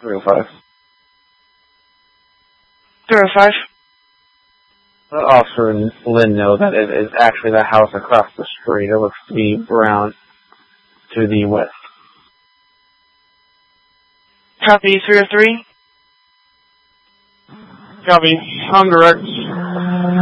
305. 305. Let Officer Lynn know that it is actually the house across the street. It looks to be brown to the west. Copy, 303. Copy. On direct.